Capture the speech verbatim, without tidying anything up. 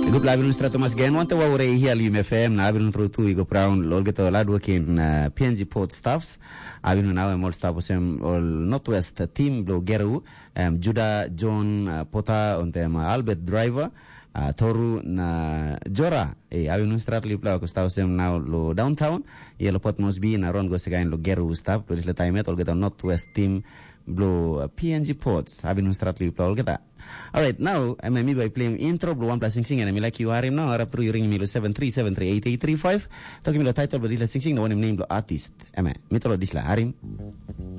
Igup labi nun strato mas gen wante wawre hi ali M F M na abi nun protu igup round lol geto ladu kin P N G Port staffs abi nun awe mol staff sem ol Northwest team blo geru um, Judah John uh, Pota ontem uh, Albert Driver uh, Toru na Jora e abi nun strato li pla ko staff sem now lo downtown ye lo pot mosbi na ron go segain lo geru staff lo le time ol geto Northwest team blo uh, P N G Ports abi nun strato li pla ol geta. All right, now I'm me by playing intro blue one plus sing sing and I'm like you are him now. Arab through you ring me lo seven three seven three eight eight three five. Talking me the title but this sing sing the one name lo artist. Ame, me to lo disla harim.